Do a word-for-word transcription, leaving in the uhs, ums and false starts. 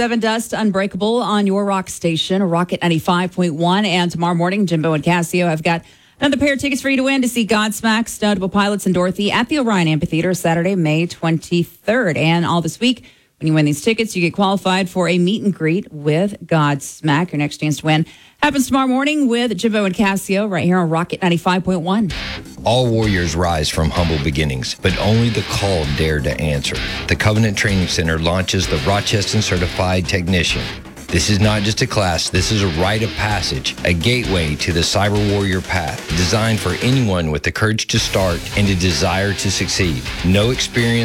Seven Dust Unbreakable on your rock station, Rocket ninety-five point one. And tomorrow morning, Jimbo and Casio have got another pair of tickets for you to win to see Godsmack, Notable Pilots, and Dorothy at the Orion Amphitheater Saturday, May twenty-third. And all this week, when you win these tickets, you get qualified for a meet and greet with Godsmack. Your next chance to win happens tomorrow morning with Jimbo and Casio right here on Rocket ninety-five point one. All warriors rise from humble beginnings, but only the called dare to answer. The Covenant Training Center launches the Rocheston Certified Technician. This is not just a class, this is a rite of passage, a gateway to the cyber warrior path, designed for anyone with the courage to start and a desire to succeed. No experience